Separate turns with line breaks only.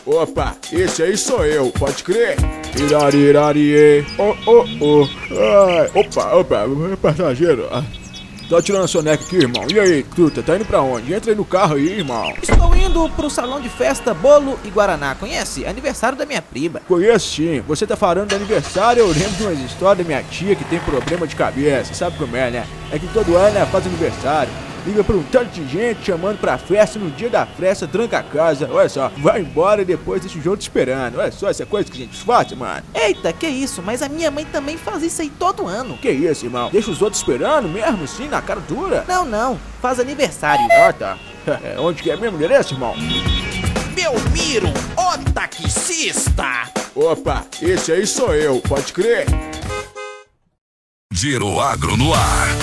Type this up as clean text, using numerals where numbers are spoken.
Opa, esse aí sou eu, pode crer? Irarirarie, ai, opa, passageiro. Tô tirando a soneca aqui, irmão. E aí, truta, tá indo pra onde? Entra aí no carro aí, irmão.
Estou indo pro salão de festa Bolo e Guaraná. Conhece? Aniversário da minha prima.
Conheço sim. Você tá falando de aniversário, eu lembro de umas histórias da minha tia que tem problema de cabeça. Sabe como é, né? É que todo ano ela faz aniversário. Liga pra um tanto de gente chamando pra festa, no dia da festa tranca a casa. Olha só, vai embora e depois deixa o jogo te esperando. Olha só, essa coisa que a gente faz, mano.
Eita, que isso? Mas a minha mãe também faz isso aí todo ano.
Que isso, irmão? Deixa os outros esperando mesmo assim, na cara dura?
Não, faz aniversário.
Ah, tá. Onde que é mesmo o endereço, irmão?
Belmiro, o taxista.
Opa, esse aí sou eu, pode crer?
Giro Agro no ar.